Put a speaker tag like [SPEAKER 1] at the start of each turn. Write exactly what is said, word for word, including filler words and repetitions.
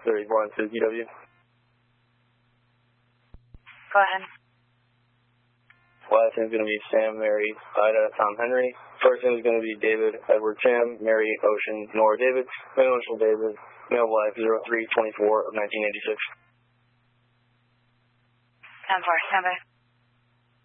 [SPEAKER 1] thirty-four on Suzuki W.
[SPEAKER 2] Go ahead.
[SPEAKER 1] Last name is going to be Sam, Mary, Ida, Tom, Henry. First name is going to be David, Edward, Tim, Mary, Ocean, Nora, David. Male initial David. Male life zero three twenty-four of nineteen eighty-six.
[SPEAKER 2] ten four, stand by.